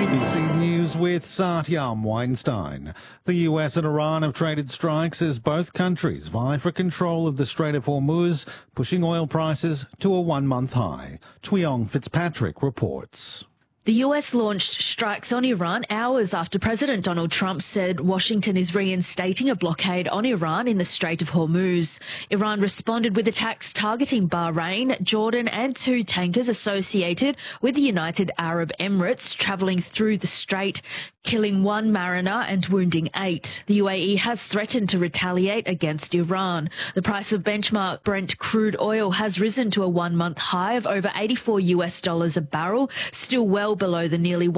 ABC News with Satyam Weinstein. The US and Iran have traded strikes as both countries vie for control of the Strait of Hormuz, pushing oil prices to a one-month high. Tweong Fitzpatrick reports. The US launched strikes on Iran hours after President Donald Trump said Washington is reinstating a blockade on Iran in the Strait of Hormuz. Iran responded with attacks targeting Bahrain, Jordan and two tankers associated with the United Arab Emirates travelling through the strait, killing one mariner and wounding 8. The UAE has threatened to retaliate against Iran. The price of benchmark Brent crude oil has risen to a one-month high of over $84 a barrel, still well below the nearly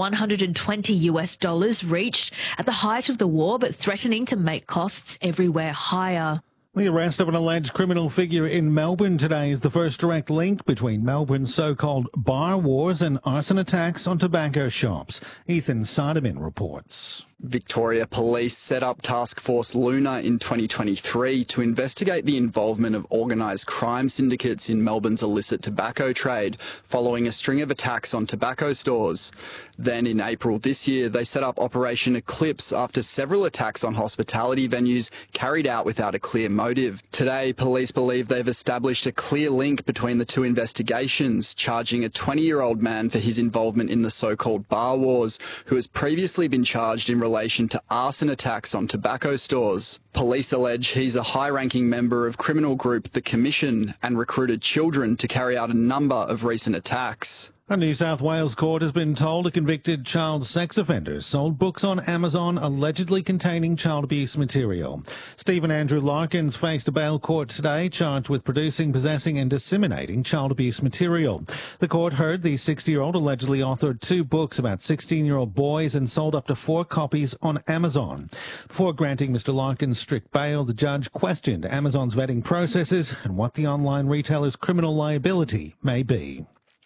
$120 reached at the height of the war, but threatening to make costs everywhere higher. The arrest of an alleged criminal figure in Melbourne today is the first direct link between Melbourne's so-called bar wars and arson attacks on tobacco shops. Ethan Sideman reports. Victoria Police set up Task Force Luna in 2023 to investigate the involvement of organised crime syndicates in Melbourne's illicit tobacco trade, following a string of attacks on tobacco stores. Then in April this year, they set up Operation Eclipse after several attacks on hospitality venues carried out without a clear motive. Today, police believe they've established a clear link between the two investigations, charging a 20-year-old man for his involvement in the so-called bar wars, who has previously been charged in relation to arson attacks on tobacco stores. Police allege he's a high-ranking member of criminal group The Commission and recruited children to carry out a number of recent attacks. A New South Wales court has been told a convicted child sex offender sold books on Amazon allegedly containing child abuse material. Stephen Andrew Larkins faced a bail court today charged with producing, possessing and disseminating child abuse material. The court heard the 60-year-old allegedly authored 2 books about 16-year-old boys and sold up to 4 copies on Amazon. Before granting Mr. Larkins strict bail, the judge questioned Amazon's vetting processes and what the online retailer's criminal liability may be.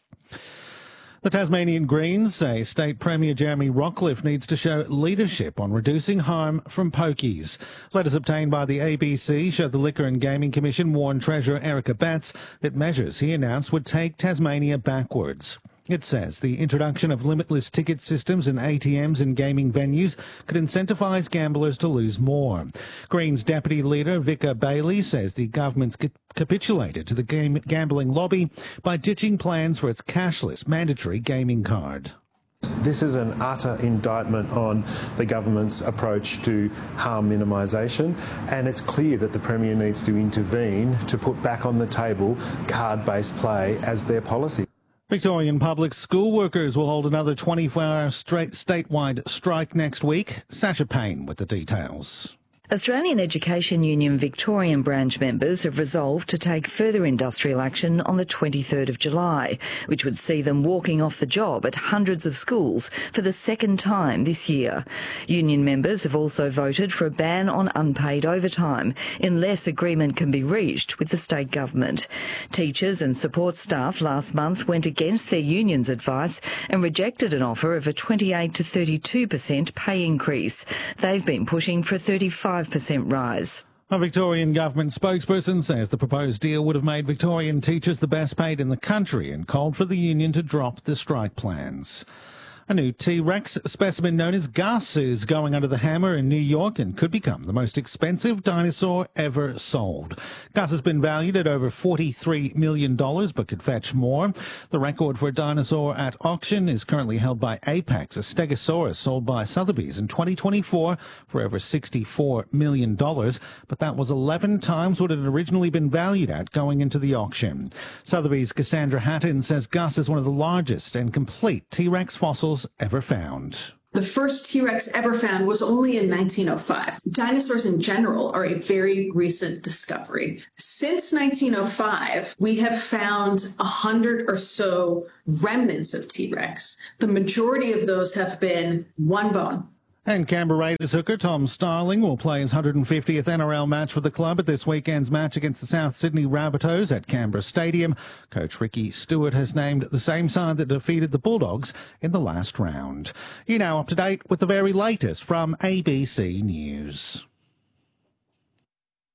The Tasmanian Greens say State Premier Jeremy Rockliff needs to show leadership on reducing harm from pokies. Letters obtained by the ABC show the Liquor and Gaming Commission warned Treasurer Erica Betts that measures he announced would take Tasmania backwards. It says the introduction of limitless ticket systems and ATMs in gaming venues could incentivise gamblers to lose more. Greens Deputy Leader Vicar Bailey says the government's capitulated to the gambling lobby by ditching plans for its cashless mandatory gaming card. This is an utter indictment on the government's approach to harm minimisation, and it's clear that the Premier needs to intervene to put back on the table card-based play as their policy. Victorian public school workers will hold another 24-hour statewide strike next week. Sasha Payne with the details. Australian Education Union Victorian branch members have resolved to take further industrial action on the 23rd of July, which would see them walking off the job at hundreds of schools for the second time this year. Union members have also voted for a ban on unpaid overtime unless agreement can be reached with the state government. Teachers and support staff last month went against their union's advice and rejected an offer of a 28 to 32% pay increase. They've been pushing for a 35% rise. A Victorian government spokesperson says the proposed deal would have made Victorian teachers the best paid in the country and called for the union to drop the strike plans. A new T-Rex specimen known as Gus is going under the hammer in New York and could become the most expensive dinosaur ever sold. Gus has been valued at over $43 million, but could fetch more. The record for a dinosaur at auction is currently held by Apex, a Stegosaurus sold by Sotheby's in 2024 for over $64 million, but that was 11 times what it had originally been valued at going into the auction. Sotheby's Cassandra Hatton says Gus is one of the largest and complete T-Rex fossils ever found. The first T-Rex ever found was only in 1905. Dinosaurs in general are a very recent discovery. Since 1905, we have found 100 or so remnants of T-Rex. The majority of those have been one bone. And Canberra Raiders hooker Tom Starling will play his 150th NRL match for the club at this weekend's match against the South Sydney Rabbitohs at Canberra Stadium. Coach Ricky Stewart has named the same side that defeated the Bulldogs in the last round. You're now up to date with the very latest from ABC News.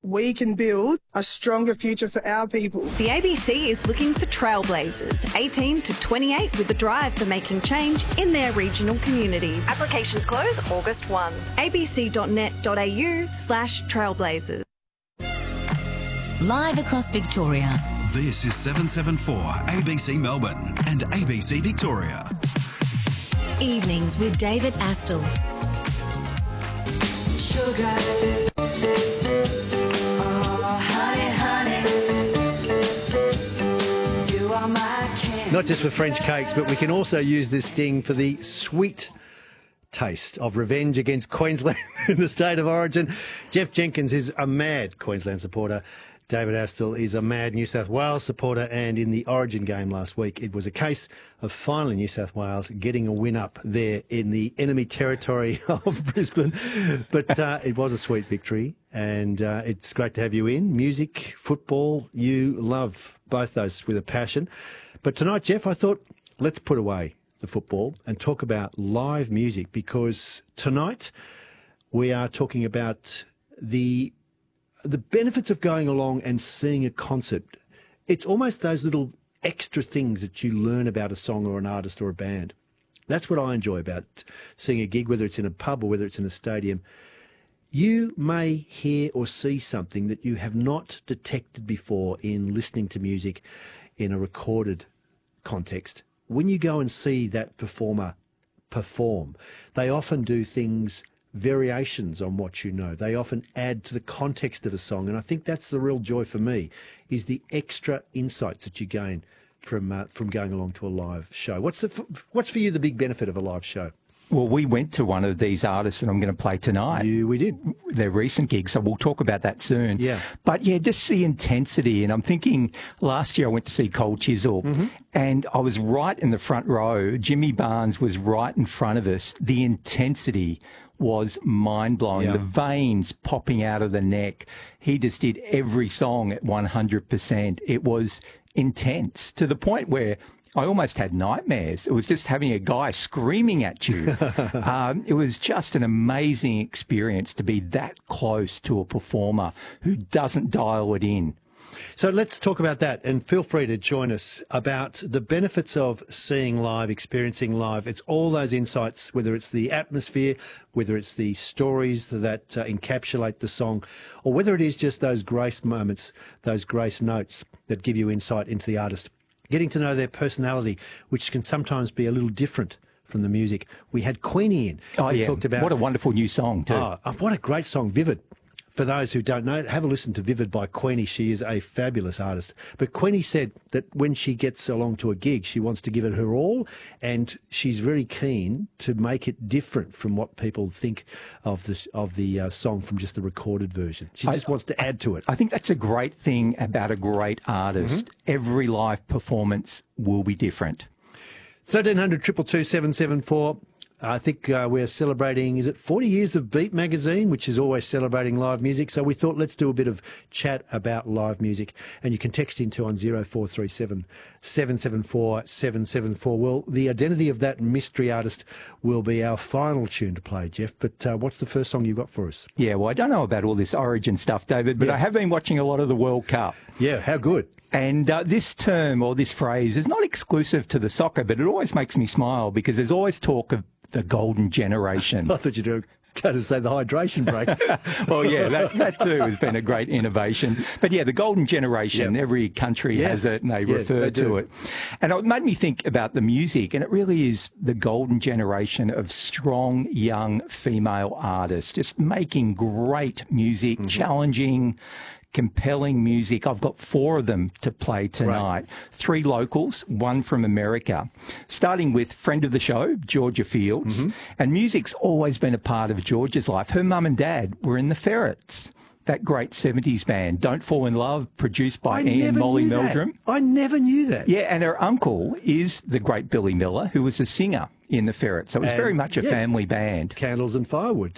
we can build a stronger future for our people. The ABC is looking for trailblazers, 18 to 28, with a drive for making change in their regional communities. Applications close August 1. abc.net.au/trailblazers. Live across Victoria. This is 774 ABC Melbourne and ABC Victoria. Evenings with David Astle. Sugar. Not just for French cakes, but we can also use this sting for the sweet taste of revenge against Queensland in the state of origin. Jeff Jenkins is a mad Queensland supporter. David Astle is a mad New South Wales supporter, and in the Origin game last week, it was a case of finally New South Wales getting a win up there in the enemy territory of Brisbane. But it was a sweet victory, and it's great to have you in. Music, football, you love both those with a passion. But tonight, Jeff, I thought let's put away the football and talk about live music, because tonight we are talking about the benefits of going along and seeing a concert. It's almost those little extra things that you learn about a song or an artist or a band. That's what I enjoy about seeing a gig, whether it's in a pub or whether it's in a stadium. You may hear or see something that you have not detected before in listening to music in a recorded context. When you go and see that performer perform, they often do things, variations on what you know. They often add to the context of a song, and I think that's the real joy for me, is the extra insights that you gain from going along to a live show. What's for you the big benefit of a live show? Well, we went to one of these artists that I'm going to play tonight. We did. Their recent gig, so we'll talk about that soon. Yeah. But yeah, just the intensity. And I'm thinking last year I went to see Cold Chisel, and I was right in the front row. Jimmy Barnes was right in front of us. The intensity was mind-blowing. Yeah. The veins popping out of the neck. He just did every song at 100%. It was intense to the point where I almost had nightmares. It was just having a guy screaming at you. It was just an amazing experience to be that close to a performer who doesn't dial it in. So let's talk about that, and feel free to join us about the benefits of seeing live, experiencing live. It's all those insights, whether it's the atmosphere, whether it's the stories that encapsulate the song, or whether it is just those grace moments, those grace notes that give you insight into the artist. Getting to know their personality, which can sometimes be a little different from the music. We had Queenie in. We talked about what a wonderful new song too. What a great song, Vivid. For those who don't know, have a listen to Vivid by Queenie. She is a fabulous artist. But Queenie said that when she gets along to a gig, she wants to give it her all, and she's very keen to make it different from what people think of the song from just the recorded version. She just wants to add to it. I think that's a great thing about a great artist. Every live performance will be different. 1300 222 774. I think we're celebrating, is it 40 years of Beat Magazine, which is always celebrating live music. So we thought let's do a bit of chat about live music. And you can text into on 0437 774 774. Well, the identity of that mystery artist will be our final tune to play, Jeff. But what's the first song you've got for us? Yeah, well, I don't know about all this Origin stuff, David, but I have been watching a lot of the World Cup. Yeah, how good. And this term or this phrase is not exclusive to the soccer, but it always makes me smile because there's always talk of the golden generation. I thought you were going to say the hydration break. Well, yeah, that too has been a great innovation. But yeah, the golden generation, every country has it and they refer to it. And it made me think about the music, and it really is the golden generation of strong, young female artists, just making great music, challenging, compelling music. I've got 4 of them to play tonight. 3 locals, 1 from America. Starting with friend of the show, Georgia Fields. And music's always been a part of Georgia's life. Her mum and dad were in the Ferrets, that great 70s band, Don't Fall in Love, produced by Ian Molly Meldrum. I never knew that. Yeah, and her uncle is the great Billy Miller, who was a singer in the Ferrets. So it was very much a family band. Candles and Firewood